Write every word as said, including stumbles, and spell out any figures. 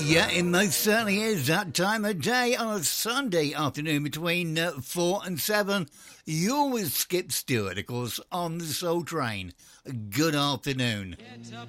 Yeah, it most certainly is that time of day on a Sunday afternoon between uh, four and seven. You're with Skip Stewart, of course, on the Soul Train. Good afternoon.